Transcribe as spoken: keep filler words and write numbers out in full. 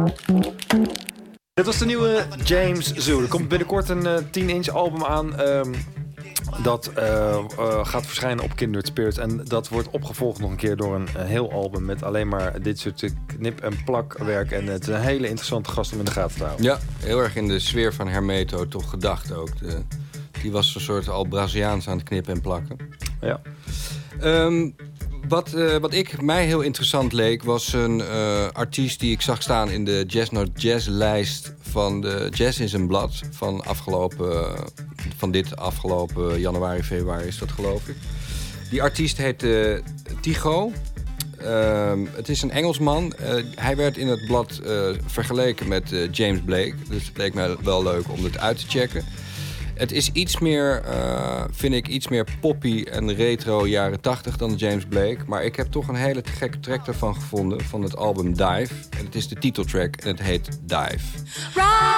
Dit was de nieuwe James Zoo. Er komt binnenkort een uh, tien-inch album aan. Um, dat uh, uh, gaat verschijnen op Kindred Spirit. En dat wordt opgevolgd nog een keer door een, een heel album... met alleen maar dit soort knip- en plakwerk. En het is een hele interessante gast om in de gaten te houden. Ja, heel erg in de sfeer van Hermeto toch gedacht ook. De, die was een soort al Braziliaans aan het knippen en plakken. Ja. Um, Wat, uh, wat ik, mij heel interessant leek, was een uh, artiest die ik zag staan in de Jazz Not Jazz lijst van de Jazz in zijn blad van, afgelopen, van dit afgelopen januari, februari is dat geloof ik. Die artiest heet uh, Tycho. Uh, het is een Engelsman. Uh, hij werd in het blad uh, vergeleken met uh, James Blake. Dus het leek mij wel leuk om het uit te checken. Het is iets meer, uh, vind ik, iets meer poppy en retro jaren tachtig dan James Blake. Maar ik heb toch een hele gekke track ervan gevonden, van het album Dive. En het is de titeltrack en het heet Dive.